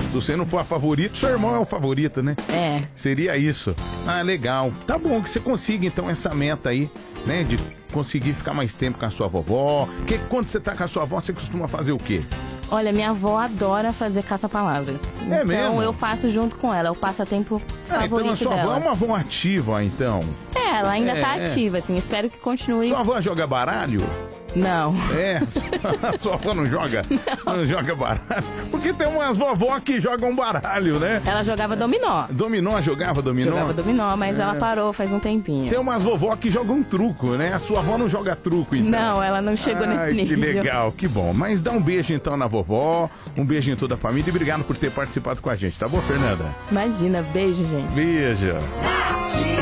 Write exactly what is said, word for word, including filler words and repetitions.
Se você não for a favorita, seu irmão é o favorito, né? É. Seria isso. Ah, legal. Tá bom que você consiga, então, essa meta aí, né? De conseguir ficar mais tempo com a sua vovó. Porque quando você tá com a sua avó, você costuma fazer o quê? Olha, minha avó adora fazer caça-palavras. É então mesmo? eu faço junto com ela, é o passatempo Ah, favorito então a sua dela. avó é uma avó ativa, então. É, ela ainda É, tá é. ativa, assim, espero que continue. Sua avó joga baralho? Não. É, sua avó não joga? Não. não joga baralho? Porque tem umas vovó que jogam baralho, né? Ela jogava dominó. Dominó, jogava dominó? Jogava dominó, mas É. ela parou faz um tempinho. Tem umas vovó que jogam truco, né? A sua avó não joga truco, então. Não, ela não chegou Ai, nesse nível. Que legal, que bom. Mas dá um beijo então na vovó, um beijo em toda a família e obrigado por ter participado com a gente, tá bom, Fernanda? Imagina, beijo, gente. Beijo.